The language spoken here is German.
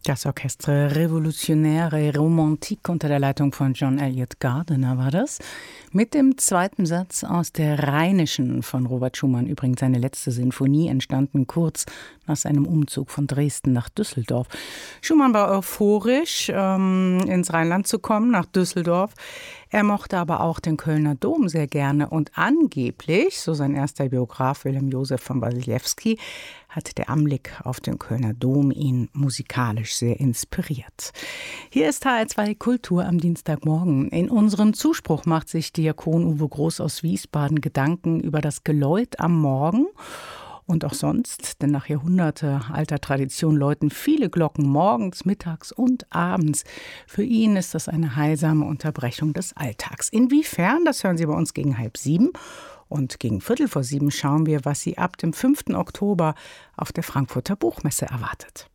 Das Orchestre Revolutionäre Romantique unter der Leitung von John Eliot Gardiner war das. Mit dem zweiten Satz aus der Rheinischen von Robert Schumann, übrigens seine letzte Sinfonie, entstanden kurz nach seinem Umzug von Dresden nach Düsseldorf. Schumann war euphorisch, ins Rheinland zu kommen, nach Düsseldorf. Er mochte aber auch den Kölner Dom sehr gerne und angeblich, so sein erster Biograf Wilhelm Josef von Wassilewski, hat der Anblick auf den Kölner Dom ihn musikalisch sehr inspiriert. Hier ist HR2 Kultur am Dienstagmorgen. In unserem Zuspruch macht sich Diakon Uwe Groß aus Wiesbaden Gedanken über das Geläut am Morgen. Und auch sonst, denn nach Jahrhunderte alter Tradition läuten viele Glocken morgens, mittags und abends. Für ihn ist das eine heilsame Unterbrechung des Alltags. Inwiefern, das hören Sie bei uns gegen 6:30. Und gegen 6:45 schauen wir, was Sie ab dem 5. Oktober auf der Frankfurter Buchmesse erwartet.